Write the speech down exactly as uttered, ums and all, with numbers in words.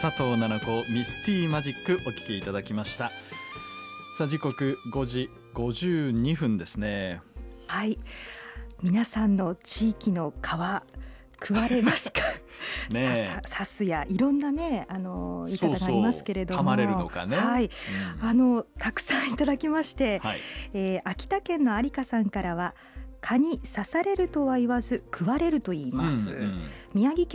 佐藤七子ミスティーマジックお聞きいただきました。さあ時刻ごじごじゅうにふんですね。 はい、皆さんの地域の川食われますかねえ、 さささすやいろんなねあの言い方がありますけれども、 そうそう噛まれるのかね、 はい、 うん、 あのたくさんいただきまして、 はい、 えー、秋田県の有香さんからは蚊に刺されるとは言わず食われると言います、 うんうん、 宮城県